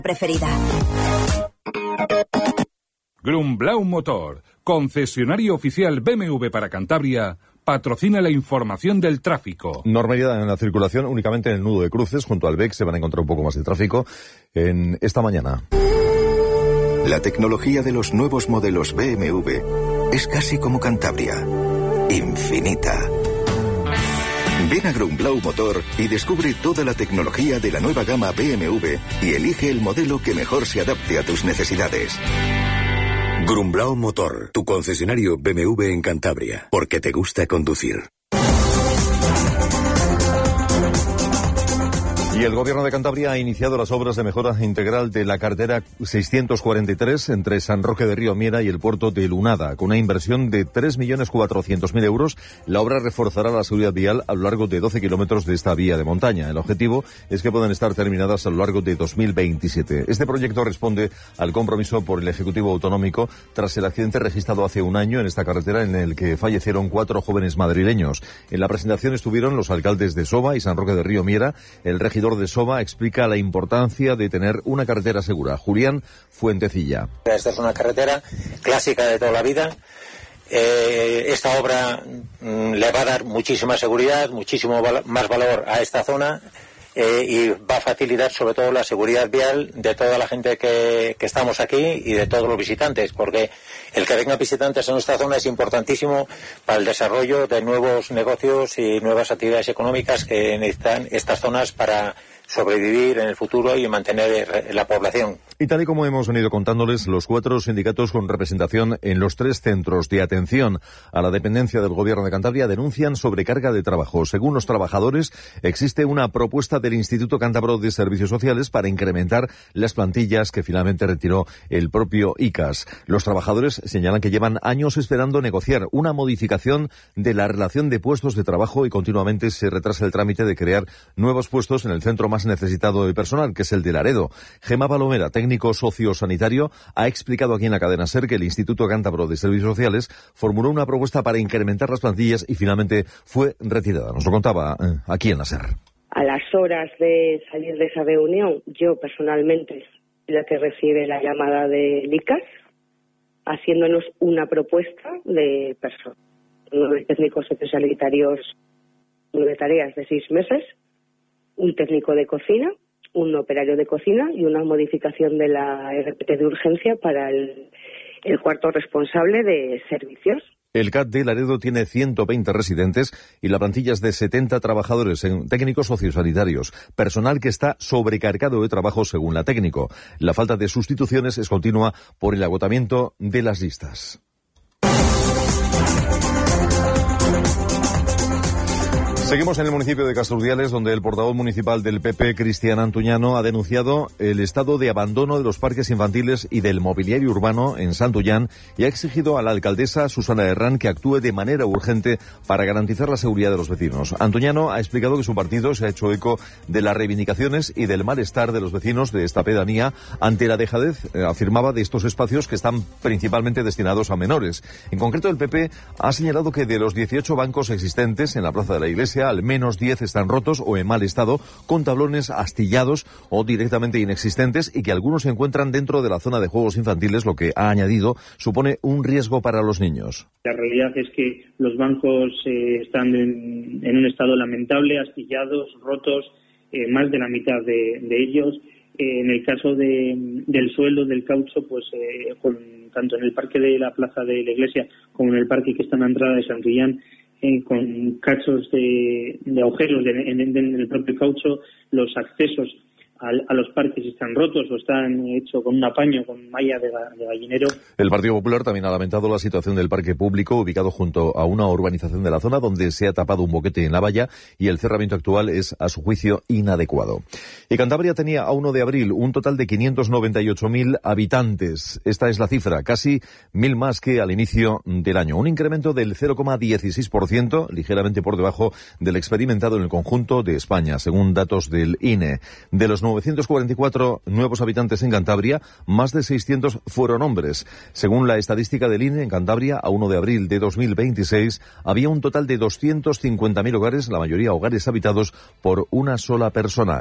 preferida. Grumblau Motor, concesionario oficial BMW para Cantabria, patrocina la información del tráfico. Normalidad en la circulación, únicamente en el nudo de cruces, junto al BEC se van a encontrar un poco más de tráfico en esta mañana. La tecnología de los nuevos modelos BMW es casi como Cantabria, infinita. Ven a Grumblau Motor y descubre toda la tecnología de la nueva gama BMW y elige el modelo que mejor se adapte a tus necesidades. Grumblau Motor, tu concesionario BMW en Cantabria, porque te gusta conducir. Y el Gobierno de Cantabria ha iniciado las obras de mejora integral de la carretera 643 entre San Roque de Río Miera y el puerto de Lunada. Con una inversión de 3.400.000 euros, la obra reforzará la seguridad vial a lo largo de 12 kilómetros de esta vía de montaña. El objetivo es que puedan estar terminadas a lo largo de 2027. Este proyecto responde al compromiso por el Ejecutivo Autonómico tras el accidente registrado hace un año en esta carretera en el que fallecieron 4 jóvenes madrileños. En la presentación estuvieron los alcaldes de Soba y San Roque de Río Miera. El regidor de Soba explica la importancia de tener una carretera segura. Julián Fuentecilla. Esta es una carretera clásica de toda la vida. Esta obra le va a dar muchísima seguridad, muchísimo más valor a esta zona y va a facilitar sobre todo la seguridad vial de toda la gente que estamos aquí y de todos los visitantes, porque el que vengan visitantes en nuestra zona es importantísimo para el desarrollo de nuevos negocios y nuevas actividades económicas que necesitan estas zonas para sobrevivir en el futuro y mantener la población. Y tal y como hemos venido contándoles, los 4 sindicatos con representación en los 3 centros de atención a la dependencia del Gobierno de Cantabria denuncian sobrecarga de trabajo. Según los trabajadores, existe una propuesta del Instituto Cántabro de Servicios Sociales para incrementar las plantillas que finalmente retiró el propio ICAS. Los trabajadores señalan que llevan años esperando negociar una modificación de la relación de puestos de trabajo y continuamente se retrasa el trámite de crear nuevos puestos en el centro más necesitado de personal, que es el de Laredo. Gemma Palomera, técnico sociosanitario, ha explicado aquí en la cadena SER que el Instituto Cántabro de Servicios Sociales formuló una propuesta para incrementar las plantillas y finalmente fue retirada. Nos lo contaba aquí en la SER. A las horas de salir de esa reunión, yo personalmente soy la que recibe la llamada del ICAS, haciéndonos una propuesta de personas, 9 técnicos sociosanitarios, 9 tareas de 6 meses, un técnico de cocina, un operario de cocina y una modificación de la RPT de urgencia para el cuarto responsable de servicios. El CAT de Laredo tiene 120 residentes y la plantilla es de 70 trabajadores en técnicos sociosanitarios, personal que está sobrecargado de trabajo según la técnico. La falta de sustituciones es continua por el agotamiento de las listas. Seguimos en el municipio de Castrurdiales, donde el portavoz municipal del PP, Cristian Antuñano, ha denunciado el estado de abandono de los parques infantiles y del mobiliario urbano en Santullán y ha exigido a la alcaldesa Susana Herrán que actúe de manera urgente para garantizar la seguridad de los vecinos. Antuñano ha explicado que su partido se ha hecho eco de las reivindicaciones y del malestar de los vecinos de esta pedanía ante la dejadez, afirmaba, de estos espacios que están principalmente destinados a menores. En concreto, el PP ha señalado que de los 18 bancos existentes en la plaza de la Iglesia, al menos 10 están rotos o en mal estado, con tablones astillados o directamente inexistentes, y que algunos se encuentran dentro de la zona de juegos infantiles, lo que, ha añadido, supone un riesgo para los niños. La realidad es que los bancos están en un estado lamentable, astillados, rotos, más de la mitad de ellos. En el caso del suelo, del caucho, pues tanto en el parque de la plaza de la Iglesia como en el parque que está en la entrada de Santullán, con cachos de agujeros en el propio caucho, los accesos a los parques están rotos o están hechos con un apaño, con malla de gallinero. El Partido Popular también ha lamentado la situación del parque público ubicado junto a una urbanización de la zona donde se ha tapado un boquete en la valla y el cerramiento actual es, a su juicio, inadecuado. Y Cantabria tenía a 1 de abril un total de 598.000 habitantes. Esta es la cifra, casi 1.000 más que al inicio del año. Un incremento del 0,16%, ligeramente por debajo del experimentado en el conjunto de España, según datos del INE. De los 944 nuevos habitantes en Cantabria, más de 600 fueron hombres. Según la estadística del INE, en Cantabria, a 1 de abril de 2026, había un total de 250.000 hogares, la mayoría hogares habitados por una sola persona.